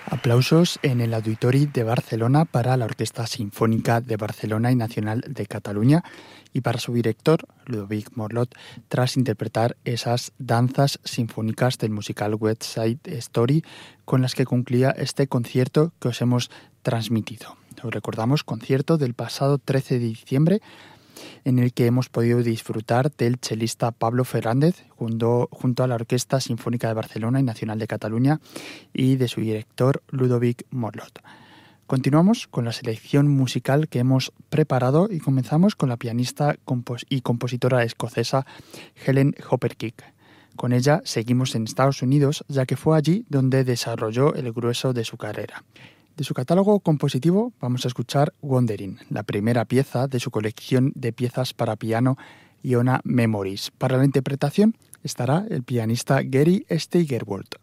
Aplausos en el Auditori de Barcelona para la Orquesta Sinfónica de Barcelona y Nacional de Cataluña y para su director, Ludovic Morlot, tras interpretar esas danzas sinfónicas del musical West Side Story con las que concluía este concierto que os hemos transmitido. Os recordamos, concierto del pasado 13 de diciembre en el que hemos podido disfrutar del chelista Pablo Fernández junto a la Orquesta Sinfónica de Barcelona y Nacional de Cataluña y de su director Ludovic Morlot. Continuamos con la selección musical que hemos preparado y comenzamos con la pianista y compositora escocesa Helen Hopperkick. Con ella seguimos en Estados Unidos, ya que fue allí donde desarrolló el grueso de su carrera. De su catálogo compositivo vamos a escuchar Wandering, la primera pieza de su colección de piezas para piano Iona Memories. Para la interpretación estará el pianista Gary Steigerwald.